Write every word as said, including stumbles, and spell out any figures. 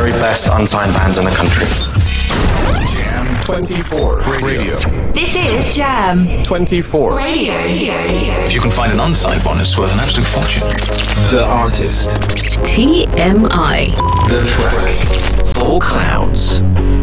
very best unsigned bands in the country. Jam twenty-four Radio. This is Jam twenty-four Radio. If you can find an unsigned one, it's worth an absolute fortune. The artist. T M I. The track. Four Clouds.